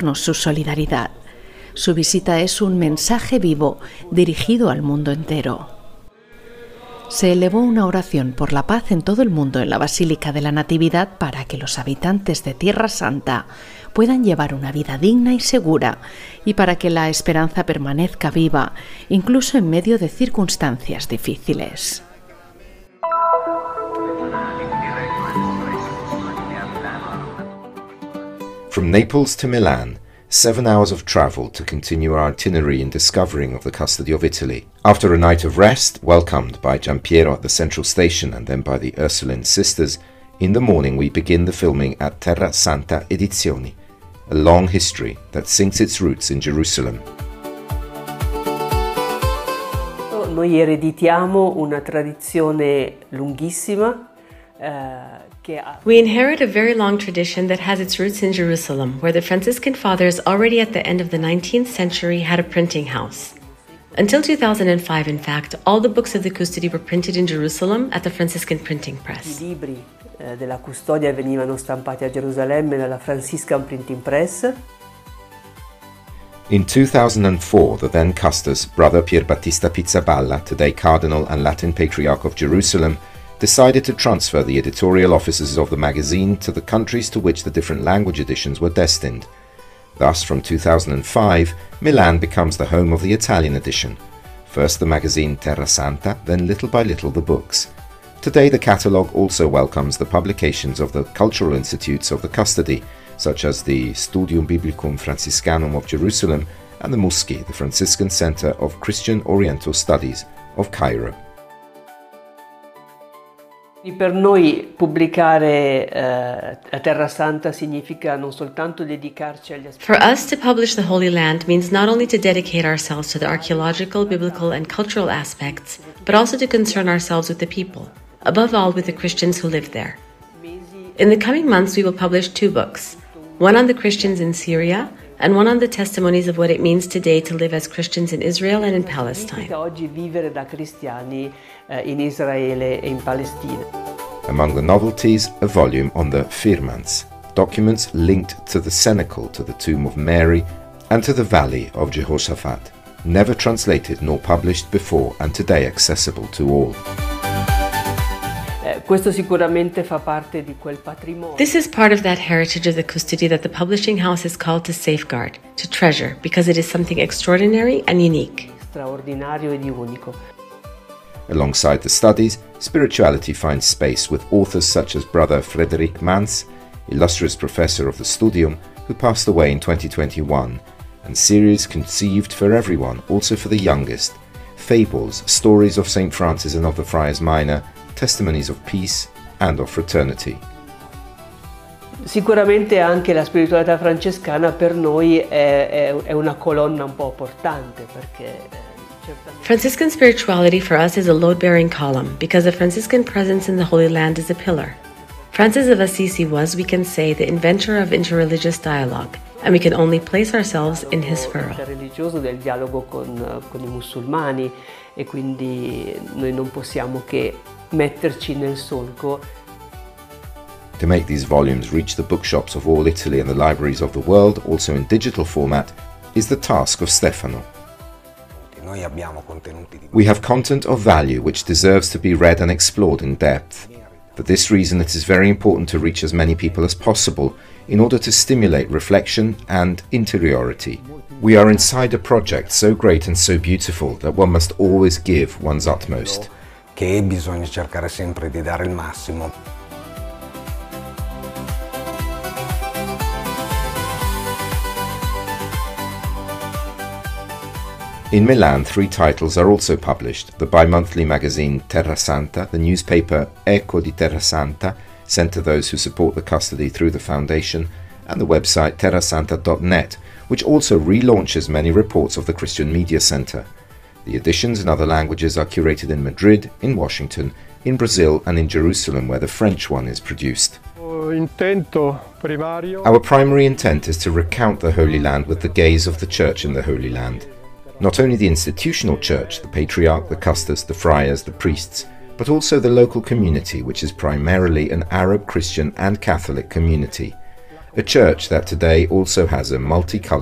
mostrarnos su solidaridad. Su visita es un mensaje vivo dirigido al mundo entero. Se elevó una oración por la paz en todo el mundo en la Basílica de la Natividad para que los habitantes de Tierra Santa puedan llevar una vida digna y segura y para que la esperanza permanezca viva, incluso en medio de circunstancias difíciles. From Naples to Milan, 7 hours of travel to continue our itinerary in discovering of the custody of Italy. After a night of rest, welcomed by Giampiero at the central station and then by the Ursuline sisters, in the morning we begin the filming at Terra Santa Edizioni, a long history that sinks its roots in Jerusalem. Noi ereditiamo una tradizione lunghissima. We inherit a very long tradition that has its roots in Jerusalem, where the Franciscan fathers already at the end of the 19th century had a printing house. Until 2005, in fact, all the books of the custody were printed in Jerusalem at the Franciscan printing press. I libri della custodia venivano stampati a Gerusalemme dalla Franciscan Printing Press. In 2004, the then custos, Brother Pierbattista Pizzaballa, today Cardinal and Latin Patriarch of Jerusalem, decided to transfer the editorial offices of the magazine to the countries to which the different language editions were destined. Thus, from 2005, Milan becomes the home of the Italian edition. First the magazine Terra Santa, then little by little the books. Today the catalogue also welcomes the publications of the cultural institutes of the custody, such as the Studium Biblicum Franciscanum of Jerusalem and the Muschi, the Franciscan Center of Christian Oriental Studies of Cairo. Per noi pubblicare a Terra Santa significa non soltanto dedicarci agli aspetti. For us, to publish the Holy Land means not only to dedicate ourselves to the archaeological, biblical, and cultural aspects, but also to concern ourselves with the people, above all with the Christians who live there. In the coming months, we will publish 2 books, one on the Christians in Syria and one on the testimonies of what it means today to live as Christians in Israel and in Palestine. Oggi vivere da cristiani in Israele e in Palestina. Among the novelties, a volume on the Firmans, documents linked to the cenacle to the tomb of Mary and to the Valley of Jehoshaphat, never translated nor published before and today accessible to all. Questo sicuramente fa parte di quel patrimonio. This is part of that heritage of the custody that the publishing house is called to safeguard, to treasure, because it is something extraordinary and unique. Straordinario e di unico. Alongside the studies, spirituality finds space with authors such as Brother Frederick Mans, illustrious professor of the Studium, who passed away in 2021, and series conceived for everyone, also for the youngest, fables, stories of St. Francis and of the Friars Minor, testimonies of peace and of fraternity. Sicuramente anche la spiritualità francescana per noi è una colonna un po' portante perché Franciscan spirituality for us is a load-bearing column because the Franciscan presence in the Holy Land is a pillar. Francis of Assisi was, we can say, the inventor of interreligious dialogue, and we can only place ourselves in his furrow. Religioso del dialogo con I musulmani e quindi noi non possiamo che metterci nel solco. To make these volumes reach the bookshops of all Italy and the libraries of the world, also in digital format, is the task of Stefano. We have content of value which deserves to be read and explored in depth. For this reason, it is very important to reach as many people as possible in order to stimulate reflection and interiority. We are inside a project so great and so beautiful that one must always give one's utmost. Che bisogna cercare sempre di dare il massimo. In Milan, 3 titles are also published: the bi-monthly magazine Terra Santa, the newspaper Eco di Terra Santa, sent to those who support the custody through the foundation, and the website terrasanta.net, which also relaunches many reports of the Christian Media Center. The editions in other languages are curated in Madrid, in Washington, in Brazil and in Jerusalem, where the French one is produced. Our primary intent is to recount the Holy Land with the gaze of the Church in the Holy Land. Not only the institutional church, the patriarch, the custos, the friars, the priests, but also the local community, which is primarily an Arab, Christian and Catholic community. a church that today also has a multicolored